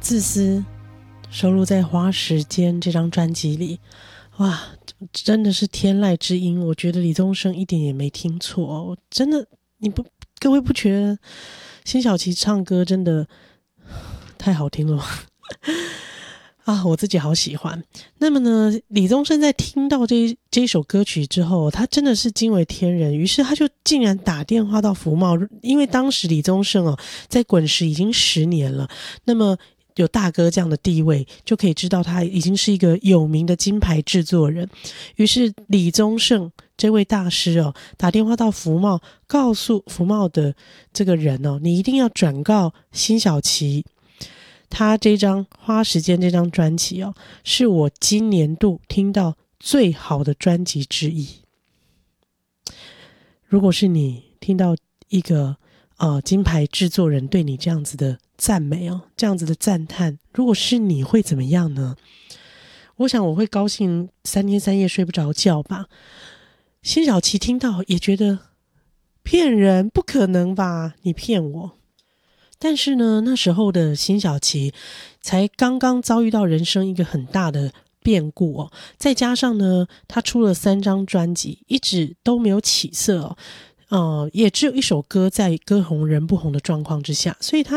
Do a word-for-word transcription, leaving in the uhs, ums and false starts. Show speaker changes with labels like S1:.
S1: 自私收录在《花时间》这张专辑里。哇，真的是天籁之音，我觉得李宗盛一点也没听错哦，真的，你不各位不觉得辛晓琪唱歌真的太好听了吗？啊，我自己好喜欢。那么呢，李宗盛在听到这这一首歌曲之后，他真的是惊为天人，于是他就竟然打电话到福茂，因为当时李宗盛哦在滚石已经十年了，那么有大哥这样的地位，就可以知道他已经是一个有名的金牌制作人。于是李宗盛这位大师哦，打电话到福茂，告诉福茂的这个人哦，你一定要转告辛晓琪，他这张《花时间》这张专辑哦，是我今年度听到最好的专辑之一。如果是你听到一个呃金牌制作人对你这样子的赞美哦，这样子的赞叹，如果是你会怎么样呢？我想我会高兴三天三夜睡不着觉吧。辛晓琪听到也觉得骗人，不可能吧，你骗我。但是呢，那时候的辛晓琪才刚刚遭遇到人生一个很大的变故哦，再加上呢，他出了三张专辑，一直都没有起色哦，呃，也只有一首歌在歌红人不红的状况之下，所以他